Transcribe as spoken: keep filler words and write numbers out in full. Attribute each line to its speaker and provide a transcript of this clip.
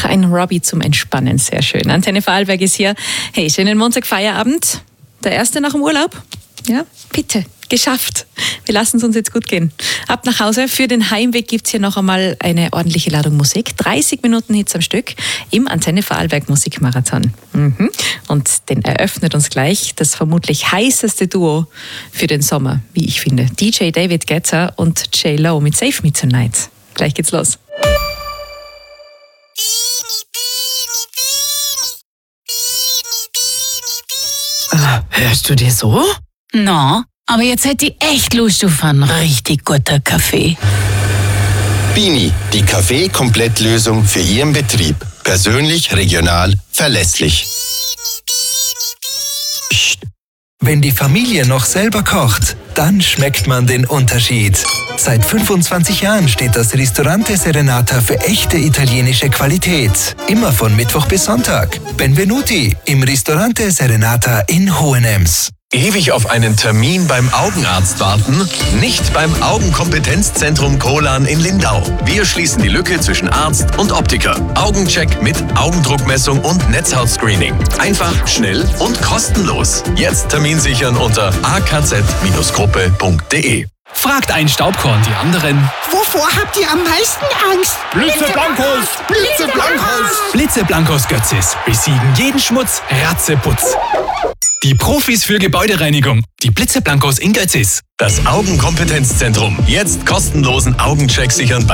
Speaker 1: ein Robbie zum Entspannen, sehr schön. Antenne Vorarlberg ist hier. Hey, schönen Montag, Feierabend. Der erste nach dem Urlaub? Ja, bitte. Geschafft. Wir lassen es uns jetzt gut gehen. Ab nach Hause. Für den Heimweg gibt es hier noch einmal eine ordentliche Ladung Musik. dreißig Minuten Hits am Stück im Antenne Vorarlberg Musikmarathon. Mhm. Und den eröffnet uns gleich das vermutlich heißeste Duo für den Sommer, wie ich finde. D J David Guetta und J Lo mit Save Me Tonight. Gleich geht's los.
Speaker 2: Ah, hörst du dir so?
Speaker 3: No, aber jetzt hätte ich echt Lust auf einen richtig guten Kaffee.
Speaker 4: Bini, die Kaffee-Komplettlösung für Ihren Betrieb. Persönlich, regional, verlässlich.
Speaker 5: Psst. Wenn die Familie noch selber kocht, dann schmeckt man den Unterschied. Seit fünfundzwanzig Jahren steht das Ristorante Serenata für echte italienische Qualität. Immer von Mittwoch bis Sonntag. Benvenuti im Ristorante Serenata in Hohenems.
Speaker 6: Ewig auf einen Termin beim Augenarzt warten? Nicht beim Augenkompetenzzentrum Kolan in Lindau. Wir schließen die Lücke zwischen Arzt und Optiker. Augencheck mit Augendruckmessung und Netzhautscreening. Einfach, schnell und kostenlos. Jetzt Termin sichern unter a k z Bindestrich gruppe punkt d e.
Speaker 7: Fragt ein Staubkorn die anderen.
Speaker 8: Wovor habt ihr am meisten Angst?
Speaker 7: Blitzeblankos!
Speaker 8: Blitzeblankos!
Speaker 7: Blitzeblankos Götzis besiegen jeden Schmutz, Ratzeputz. Die Profis für Gebäudereinigung. Die Blitzeblankos in Götzis.
Speaker 6: Das Augenkompetenzzentrum. Jetzt kostenlosen Augencheck sichern bei